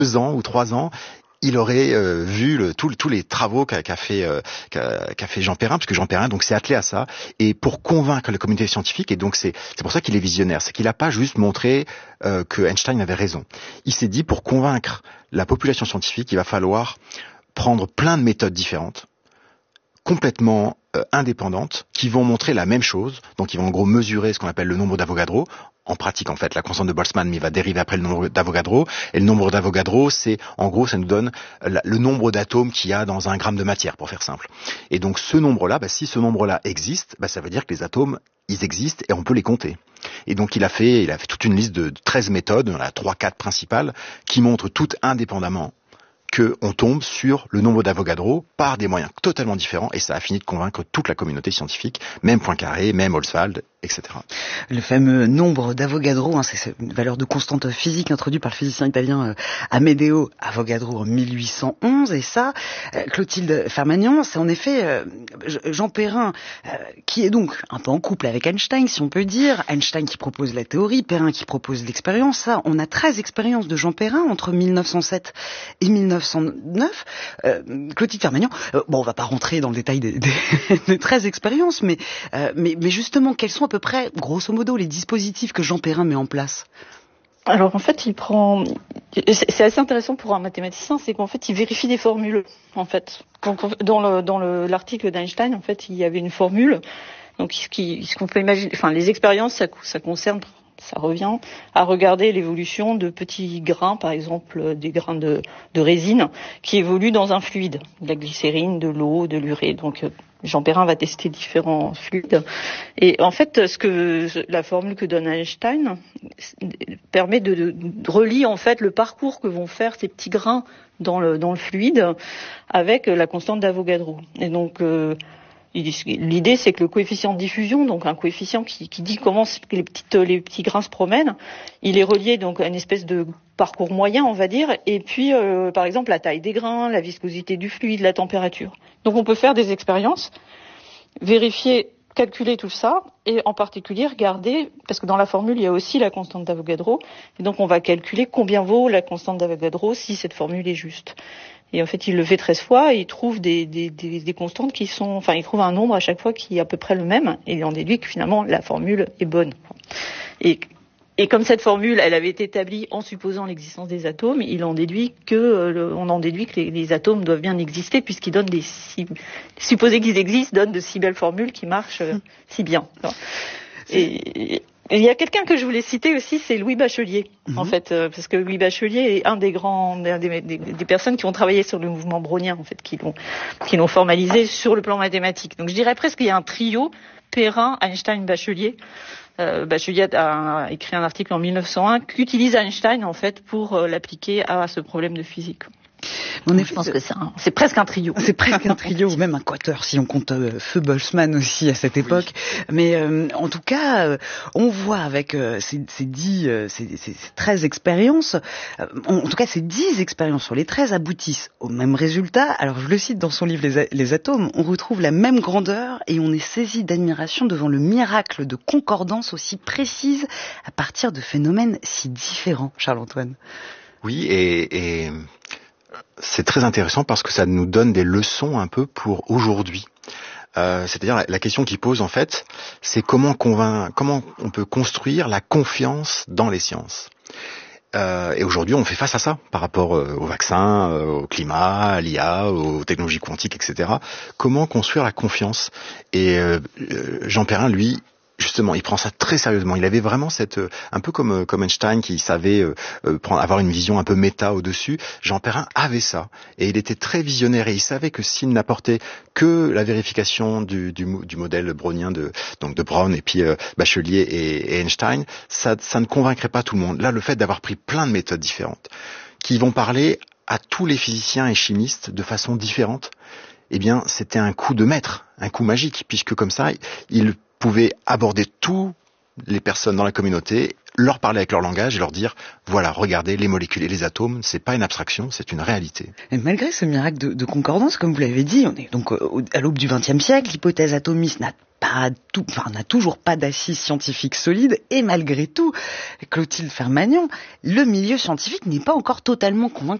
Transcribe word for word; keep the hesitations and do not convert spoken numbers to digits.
deux ans ou trois ans, il aurait euh, vu le, tout, tous les travaux qu'a, qu'a fait euh, qu'a, qu'a fait Jean Perrin, parce que Jean Perrin donc s'est attelé à ça, et pour convaincre la communauté scientifique, et donc c'est c'est pour ça qu'il est visionnaire, c'est qu'il n'a pas juste montré euh, que Einstein avait raison. Il s'est dit, pour convaincre la population scientifique, il va falloir prendre plein de méthodes différentes, complètement euh, indépendantes, qui vont montrer la même chose. Donc ils vont en gros mesurer ce qu'on appelle le nombre d'Avogadro. En pratique, en fait, la constante de Boltzmann, mais il va dériver après le nombre d'Avogadro. Et le nombre d'Avogadro, c'est, en gros, ça nous donne la, le nombre d'atomes qu'il y a dans un gramme de matière, pour faire simple. Et donc, ce nombre-là, bah, si ce nombre-là existe, bah, ça veut dire que les atomes, ils existent et on peut les compter. Et donc, il a fait, il a fait toute une liste de treize méthodes, il y en a trois, quatre principales, qui montrent toutes indépendamment qu'on tombe sur le nombre d'Avogadro par des moyens totalement différents, et ça a fini de convaincre toute la communauté scientifique, même Poincaré, même Ostwald, et cetera. Le fameux nombre d'Avogadro, hein, c'est une valeur de constante physique introduite par le physicien italien euh, Amedeo Avogadro en mille huit cent onze, et ça, euh, Clotilde Farmagnan, c'est en effet euh, Jean Perrin, euh, qui est donc un peu en couple avec Einstein, si on peut dire, Einstein qui propose la théorie, Perrin qui propose l'expérience. Ça, on a treize expériences de Jean Perrin entre mille neuf cent sept et mille neuf cent neuf. Euh, Clotilde Farmagnan, euh, bon, on va pas rentrer dans le détail des, des, des treize expériences, mais, euh, mais, mais justement, quels sont à peu près, grosso modo, les dispositifs que Jean Perrin met en place? Alors en fait, il prend. C'est assez intéressant pour un mathématicien, c'est qu'en fait, il vérifie des formules. En fait, donc dans le dans le, l'article d'Einstein, en fait, il y avait une formule. Donc ce qui ce qu'on peut imaginer, enfin les expériences, ça ça concerne. Ça revient à regarder l'évolution de petits grains, par exemple des grains de, de résine, qui évoluent dans un fluide, de la glycérine, de l'eau, de l'urée. Donc Jean Perrin va tester différents fluides. Et en fait, ce que la formule que donne Einstein permet de, de relier en fait le parcours que vont faire ces petits grains dans le dans le fluide avec la constante d'Avogadro. Et donc euh, l'idée, c'est que le coefficient de diffusion, donc un coefficient qui, qui dit comment les, petites, les petits grains se promènent, il est relié donc à une espèce de parcours moyen, on va dire, et puis euh, par exemple la taille des grains, la viscosité du fluide, la température. Donc on peut faire des expériences, vérifier, calculer tout ça, et en particulier regarder, parce que dans la formule il y a aussi la constante d'Avogadro, et donc on va calculer combien vaut la constante d'Avogadro si cette formule est juste. Et en fait, il le fait treize fois et il trouve des, des, des, des constantes qui sont, enfin, il trouve un nombre à chaque fois qui est à peu près le même et il en déduit que finalement la formule est bonne. Et, et comme cette formule, elle avait été établie en supposant l'existence des atomes, il en déduit que, euh, on en déduit que les, les atomes doivent bien exister puisqu'ils donnent des si, supposer qu'ils existent donnent de si belles formules qui marchent euh, si bien. Et, et il y a quelqu'un que je voulais citer aussi, c'est Louis Bachelier, mmh. en fait, euh, parce que Louis Bachelier est un des grands, des, des, des personnes qui ont travaillé sur le mouvement brownien, en fait, qui l'ont, qui l'ont formalisé sur le plan mathématique. Donc je dirais presque qu'il y a un trio, Perrin, Einstein, Bachelier. Euh, Bachelier a, a écrit un article en mille neuf cent un qu'utilise Einstein, en fait, pour euh, l'appliquer à ce problème de physique. On est, je pense que c'est, un, c'est presque un trio. C'est presque un trio, ou même un quatuor, si on compte euh, Feu Boltzmann aussi à cette époque. Oui. Mais euh, en tout cas, euh, on voit avec euh, ces, ces dix, euh, ces, ces, ces treize expériences, euh, en, en tout cas ces dix expériences sur les treize aboutissent au même résultat. Alors je le cite dans son livre Les, les atomes, on retrouve la même grandeur et on est saisi d'admiration devant le miracle de concordance aussi précise à partir de phénomènes si différents, Charles-Antoine. Oui, et... et... c'est très intéressant parce que ça nous donne des leçons un peu pour aujourd'hui. Euh, c'est-à-dire la, la question qu'il pose en fait, c'est comment convaincre, comment on peut construire la confiance dans les sciences. Euh, et aujourd'hui, on fait face à ça par rapport euh, aux vaccins, euh, au climat, à l'I A, aux technologies quantiques, et cetera. Comment construire la confiance ? Et euh, Jean Perrin, lui, justement, il prend ça très sérieusement. Il avait vraiment cette, un peu comme comme Einstein qui savait euh, prendre, avoir une vision un peu méta au-dessus. Jean Perrin avait ça, et il était très visionnaire et il savait que s'il n'apportait que la vérification du, du, du modèle brownien de donc de Brown et puis euh, Bachelier et, et Einstein, ça, ça ne convaincrait pas tout le monde. Là, le fait d'avoir pris plein de méthodes différentes qui vont parler à tous les physiciens et chimistes de façon différente, eh bien, c'était un coup de maître, un coup magique, puisque comme ça, il pouvait aborder toutes les personnes dans la communauté leur parler avec leur langage et leur dire, voilà, regardez, les molécules et les atomes, c'est pas une abstraction, c'est une réalité. Et malgré ce miracle de, de concordance, comme vous l'avez dit, on est donc au, à l'aube du vingtième siècle, l'hypothèse atomiste n'a pas tout, enfin, n'a toujours pas d'assise scientifique solide, et malgré tout, Clotilde Fermagnon, le milieu scientifique n'est pas encore totalement convaincu.